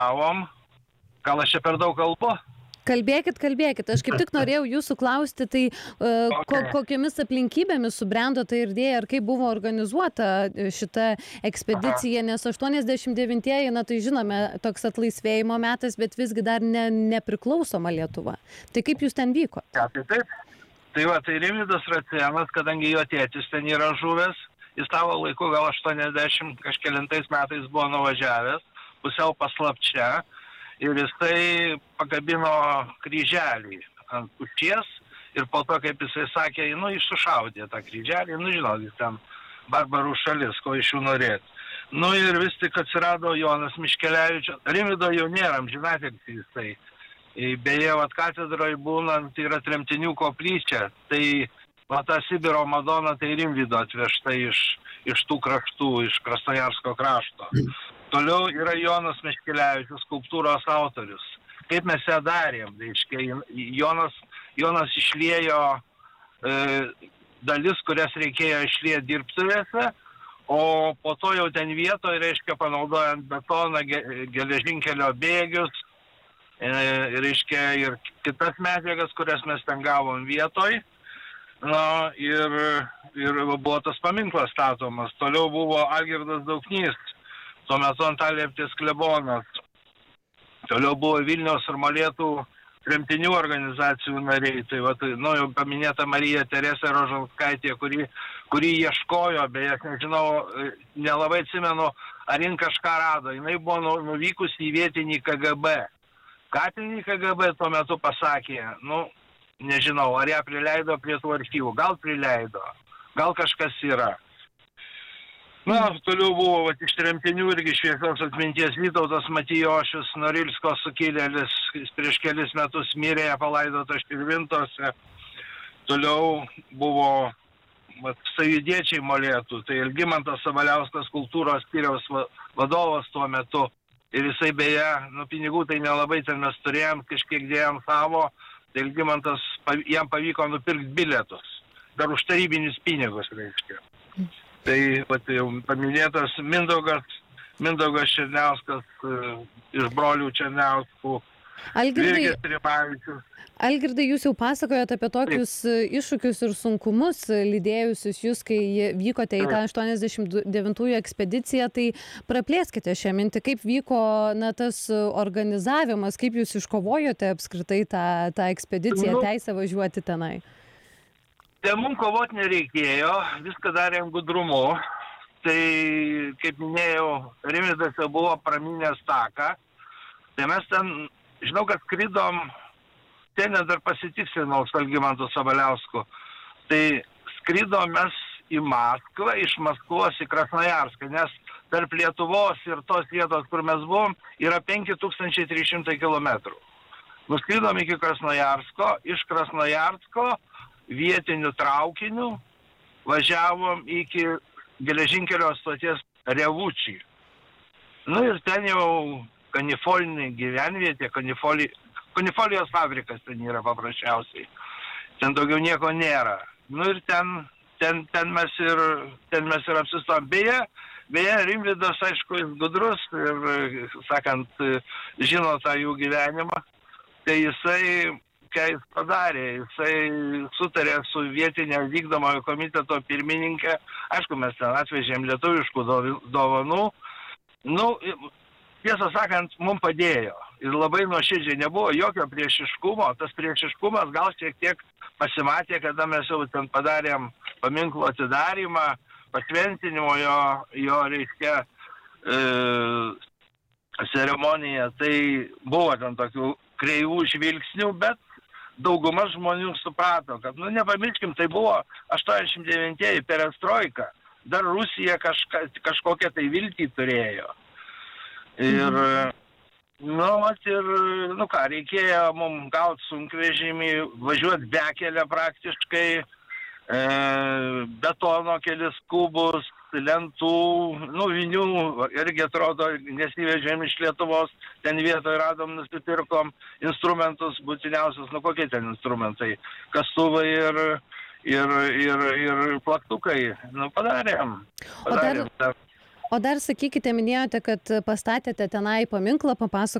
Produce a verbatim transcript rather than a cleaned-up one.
Avom. Gal aš čia per daug kalbu? Kalbėkit, kalbėkit. Aš kaip tik norėjau jūsų klausti, tai uh, ko, kokiamis aplinkybėmis subrendo ta idėja ir kaip buvo organizuota šita ekspedicija, nes aštuoniasdešimt devintieji, na tai žinome, toks atlaisvėjimo metas, bet visgi dar ne, nepriklausoma Lietuva. Tai kaip jūs ten vyko? Ja, tai taip. Tai va, tai Rimvydas Racėnas, kadangi jo tėtis ten yra žuvęs, jis savo laiku gal aštuoniasdešimt kažkelintais metais buvo nuvažiavęs, pusiau paslapčia. Ir jisai pakabino kryželį ant pušies ir po to, kaip jisai sakė, nu, išsušaudė tą kryželį, nu, žinot, jis ten barbarų šalis, ko iš jų norėt. Nu, ir vis tik atsirado Jonas Miškelevičius. Rimvydo jau nėra, amžinatilsį jisai. Beje, vat katedroje būnant yra tremtinių koplyčia, tai va ta Sibiro Madona, tai Rimvydo atvežta iš, iš tų kraštų, iš Krasnojarsko krašto. Toliau yra Jonas Miškelevičius, skulptūros autorius. Kaip mes ją darėm, reiškia, Jonas, Jonas išliejo e, dalis, kurias reikėjo išlieti dirbtuvėse, o po to jau ten vietoje, reiškia, panaudojant betoną, ge, geležinkelio bėgius, e, reiškia, ir kitas medžiagas, kurias mes ten gavom vietoj. Na, ir, ir buvo tas paminklas statomas. Toliau buvo Algirdas Dauknys, tuo metu Antalieptės klebonas. Toliau buvo Vilniaus ir Molėtų tremtinių organizacijų nariai. Tai va, nu, jau paminėta Marija Teresė Rožanskaitė, kuri, kuri ieškojo, beje, aš nežinau, nelabai atsimenu, ar jin kažką rado. Jinai buvo nu, nuvykusi į vietinį K G B. Katinį K G B tuo metu pasakė, nu, nežinau, ar ją prileido prie tų archyvų. Gal prileido, gal kažkas yra. Na, toliau buvo va, iš tremtinių irgi šviesios atminties Vytautas Matijošius, Norilsko sukilėlis, prieš kelis metus mirė, palaidotas Širvintose. Toliau buvo va, sąjūdiečiai Molėtų, tai Algimantas Sabaliauskas, kultūros skyriaus vadovas tuo metu. Ir jisai beje, nu pinigų tai nelabai ten mes turėjom, kažkiek dėjom savo, tai Algimantas, jam pavyko nupirkti bilietus, dar už tarybinius pinigus, reiškia. Tai vat, jau paminėtas Mindaugas, Mindaugas Černiauskas iš brolių Černiauskų, Virgis Rimavičius. Algirdai, jūs jau pasakojate apie tokius Taip. Iššūkius ir sunkumus lydėjusius jūs, kai vykote į tą aštuoniasdešimt devintųjų ekspediciją, tai praplėskite šią mintį, kaip vyko na, tas organizavimas, kaip jūs iškovojote apskritai tą, tą ekspediciją, nu. Teisę važiuoti tenai. Tai mums kovoti nereikėjo, viską darėm gudrumu. Tai, kaip minėjau, Rimvydas jau buvo praminęs taką. Tai mes ten, žinau, kad skridom, ten dar pasitikslinau su Algimantu Sabaliausku. Tai skridom mes į Maskvą, iš Maskvos į Krasnojarską, nes tarp Lietuvos ir tos vietos, kur mes buvom, yra penki tūkstančiai trys šimtai kilometrų. Nuskridom iki Krasnojarsko, iš Krasnojarsko vietinių traukinių važiavom iki geležinkelio stoties Revučiai. Nu ir ten jau kanifolinė gyvenvietė, kanifoli, kanifolijos fabrikas ten yra paprasčiausiai. Ten daugiau nieko nėra. Nu ir ten, ten, ten mes ir, ten mes ir apsistojom. Beje, beje, Rimvydas, aišku, jis gudrus ir, sakant, žino tą jų gyvenimą. Tai jisai, ką jis padarė, jisai sutarė su vietinė vykdomojo komiteto pirmininkė. Aišku, mes ten atvežėm lietuviškų dovanų. Nu, tiesą sakant, mums padėjo. Ir labai nuoširdžiai nebuvo jokio priešiškumo. Tas priešiškumas gal šiek tiek pasimatė, kada mes jau ten padarėm paminklo atidarymą, pašventinimo jo, jo reiškia, e, ceremoniją. Tai buvo ten tokių kreivų žvilgsnių, bet dauguma žmonių suprato, kad, nu, nepamirškim, tai buvo aštuoniasdešimt devintieji perestroika. Dar Rusija kažka, kažkokią tai viltį turėjo. Ir, mhm. nu, ir, nu ką, reikėjo mums gauti sunkvežimį, važiuoti bekelę praktiškai, e, betono kelis kubus, lentų, nu, vinių, irgi atrodo, nesivežėm iš Lietuvos, ten vietoje radom, nusipirkom instrumentus būtiniausius, nu, kokie ten instrumentai, kastuvai ir, ir, ir, ir plaktukai, nu, padarėm. padarėm. O dar, o dar sakykite minėjote kad pastatėte tenai paminklą papasakokite